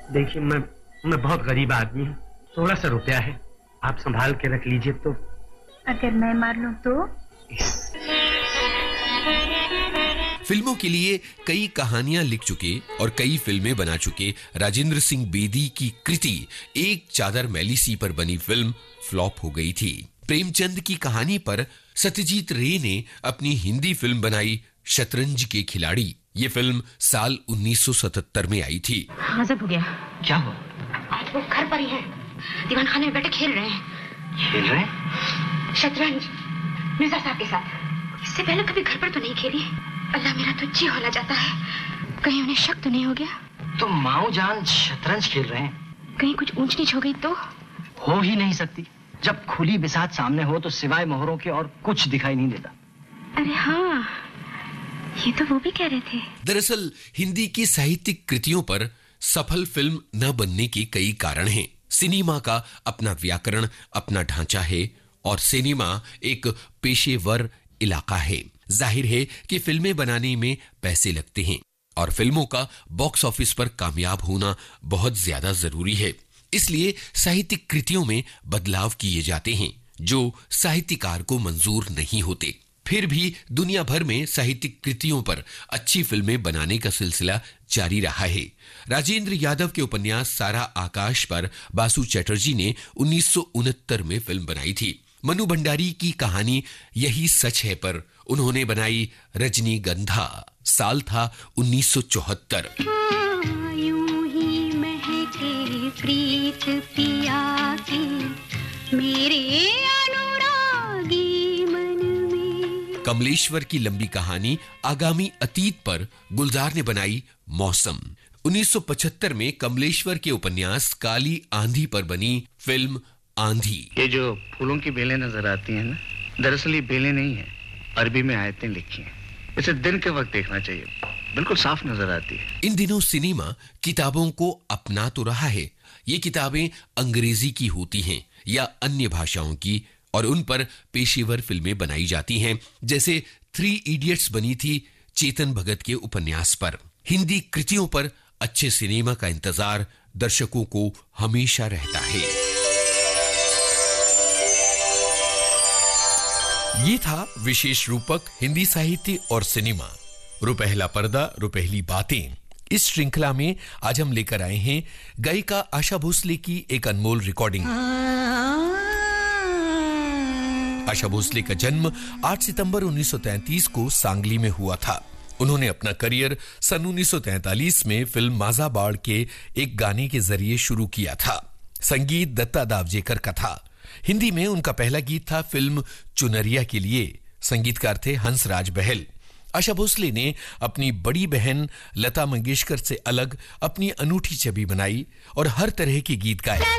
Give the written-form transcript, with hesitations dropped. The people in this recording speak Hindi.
देखिए, मैं बहुत गरीब आदमी हूँ। 1600 रुपया है, आप संभाल के रख लीजिए। तो अगर मैं मार लूं तो? फिल्मों के लिए कई कहानियां लिख चुके और कई फिल्में बना चुके राजेंद्र सिंह बेदी की कृति एक चादर मैली सी पर बनी फिल्म फ्लॉप हो गई थी। प्रेमचंद की कहानी पर सत्यजीत रे ने अपनी हिंदी फिल्म बनाई शतरंज के खिलाड़ी। ये फिल्म साल 1977 में आई थी। हाँ, सब हो गया। क्या हुआ? आज वो घर पर ही है, दीवान खाने में बैठे खेल रहे हैं शतरंज मिर्जा साहब के साथ। इससे पहले कभी घर पर तो नहीं खेली। अल्लाह, मेरा तो जी होला जाता है, कहीं उन्हें शक तो नहीं हो गया? तो माऊ जान शतरंज खेल रहे हैं, कहीं कुछ ऊंच नीच हो गई तो? हो ही नहीं सकती। जब खुली बिसात सामने हो तो सिवाय मोहरों के और कुछ दिखाई नहीं देता। अरे हाँ, ये तो वो भी कह रहे थे। दरअसल हिंदी की साहित्यिक कृतियों पर सफल फिल्म न बनने के कई कारण हैं। सिनेमा का अपना व्याकरण, अपना ढांचा है और सिनेमा एक पेशेवर इलाका है। जाहिर है कि फिल्में बनाने में पैसे लगते हैं और फिल्मों का बॉक्स ऑफिस पर कामयाब होना बहुत ज्यादा जरूरी है। इसलिए साहित्यिक कृतियों में बदलाव किए जाते हैं जो साहित्यकार को मंजूर नहीं होते। फिर भी दुनिया भर में साहित्यिक कृतियों पर अच्छी फिल्में बनाने का सिलसिला जारी रहा है। राजेंद्र यादव के उपन्यास सारा आकाश पर बासु चटर्जी ने 1969 में फिल्म बनाई थी। मनु भंडारी की कहानी यही सच है पर उन्होंने बनाई रजनीगंधा। साल था 1974। यूं ही महके प्रीत पिया की मेरे अनुरागी मन में। कमलेश्वर की लंबी कहानी आगामी अतीत पर गुलजार ने बनाई मौसम। 1975 में कमलेश्वर के उपन्यास काली आंधी पर बनी फिल्म आंधी। ये जो फूलों की बेलें नजर आती हैं ना, दरअसल ये बेलें नहीं है, अरबी में आयतें लिखी हैं। इसे दिन के वक्त देखना चाहिए, बिल्कुल साफ नजर आती है। इन दिनों सिनेमा किताबों को अपना तो रहा है। ये किताबें अंग्रेजी की होती हैं या अन्य भाषाओं की और उन पर पेशेवर फिल्में बनाई जाती हैं। जैसे 3 इडियट्स बनी थी चेतन भगत के उपन्यास पर। हिंदी कृतियों पर अच्छे सिनेमा का इंतजार दर्शकों को हमेशा रहता है। ये था विशेष रूपक हिंदी साहित्य और सिनेमा, रुपहला पर्दा रुपहली बातें। इस श्रृंखला में आज हम लेकर आए हैं गायिका आशा भोसले की एक अनमोल रिकॉर्डिंग। आशा भोसले का जन्म 8 सितंबर 1933 को सांगली में हुआ था। उन्होंने अपना करियर सन 1943 में फिल्म माजा बाड़ के एक गाने के जरिए शुरू किया था। संगीत दत्ता दावजेकर का था। हिंदी में उनका पहला गीत था फिल्म चुनरिया के लिए। संगीतकार थे हंसराज बहल। आशा भोसले ने अपनी बड़ी बहन लता मंगेशकर से अलग अपनी अनूठी छवि बनाई और हर तरह के गीत गाए।